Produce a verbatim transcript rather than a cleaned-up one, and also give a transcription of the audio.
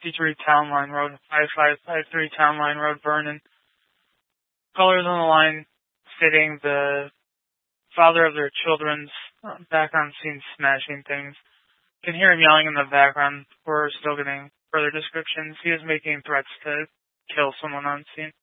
fifty-three Town Line Road, five five five three Town Line Road, Vernon. Callers on the line stating the father of their children's uh, background scene smashing things. You can hear him yelling in the background. We're still getting further descriptions. He is making threats to kill someone on scene.